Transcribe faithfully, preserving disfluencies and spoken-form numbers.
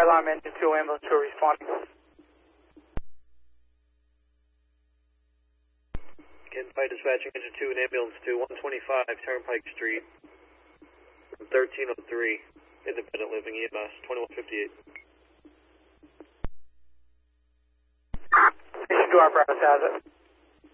alarm engine two, ambulance two responding. Again, fire dispatching engine two and ambulance two, one twenty-five Turnpike Street, thirteen oh three, independent living E M S, twenty-one fifty-eight. Station two apparatus has it.